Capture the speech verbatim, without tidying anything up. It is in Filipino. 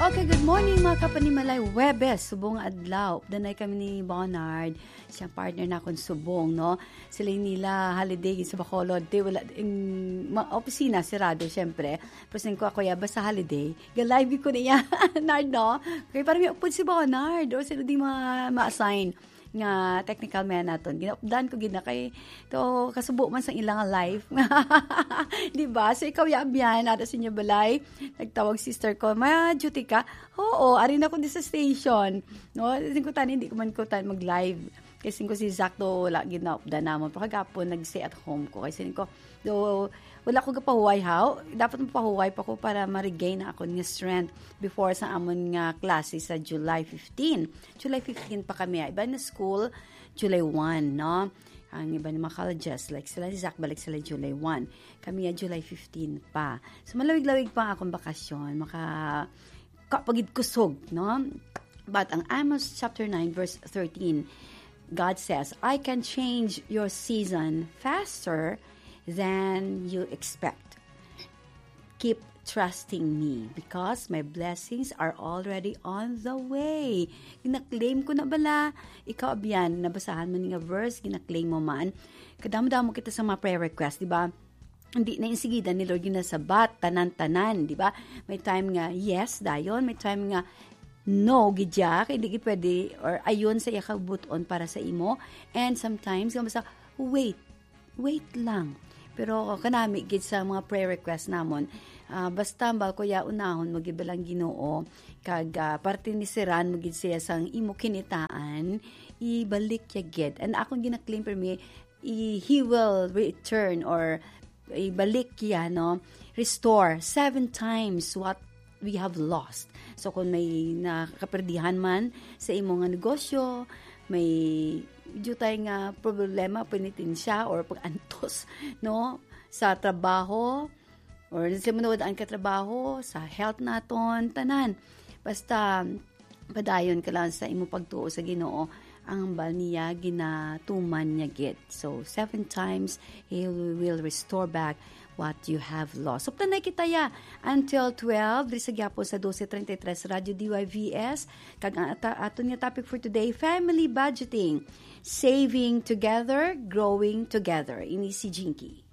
Okay, good morning mga kapanimalay. Webes, subong adlaw. Danay kami ni Bernard, siyang partner na akong subong, no? Sila nila holiday sa Bacolod. Di wala, in, ma, opisina, sirado, syempre. Pero ko ako, ya, basta holiday. Ga-live ko niya, Nard, no? Kaya parang may upod si Bernard, o sila di ma- ma-assign nga technical man naton. Ginapdan ko gina kay to kasubo man sa ilang life. Di ba? So ikaw yaabyan ada sa inyo balay. Nagtawag sister ko, "Ma, duty ka?" Oo, ari na ko di sa station. No, sing ko tan hindi ko man ko tan mag-live. Kasi ko si Zach do wala ginapdan namon. Pagkagapon nag-stay at home ko kasi ko do wala ko gapahuway how. Dapat mapahuway pa ko para ma-regain na ako ng strength before sa amon nga klase sa July fifteenth. July fifteenth pa kami. Iba na school, July first, no? Ang iba ng mga colleges, like sila si Zach, balik sila July first. Kami ya July fifteenth pa. So malawig-lawig pa akong bakasyon. Maka kapagid kusog, no? But ang Amos chapter nine verse thirteen, God says, "I can change your season faster than you expect. Keep trusting me because my blessings are already on the way." Ginaklaim ko na bala. Ikaw, abyan, nabasahan mo nga verse, ginaklaim mo man. Kadamo-damo kita sa mga prayer request, di ba? Hindi na insigida ni Lord yung nasabat, tanan-tanan, di ba? May time nga, yes, dayon. May time nga, no, gidya, hindi pwede, or ayon sa iyakabuton para sa imo. And sometimes, basta, wait, wait lang. Pero kanami gid sa mga prayer request namon, uh, basta bal ko ya unahon magibalang Ginoo kag uh, parte ni Siran magid siya sang imo kinitaan ibalik ya gid. And akong gina-claim per me, i, he will return or ibalik ya, no, restore seven times what we have lost. So kung may nakaperdihan man sa imo nga negosyo, may medyo tayo nga problema, pinitin siya or pag-antos, no? Sa trabaho, or sa manuwadaan ka trabaho, sa health naton, tanan. Basta, padayon ka lang sa imo pagtuo sa Ginoo, ang bal niya, ginatuman niya git. So, seven times, He will restore back what you have lost. So, tanay kita ya, until twelve, diri sa Gyapo sa twelve thirty-three, Radio D Y V S, kag aton nga topic for today, family budgeting, saving together, growing together. Ini si Jinky.